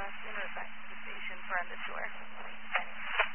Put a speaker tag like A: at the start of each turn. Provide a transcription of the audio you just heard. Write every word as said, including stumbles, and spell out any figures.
A: uh, sooner back to the station for on the shore.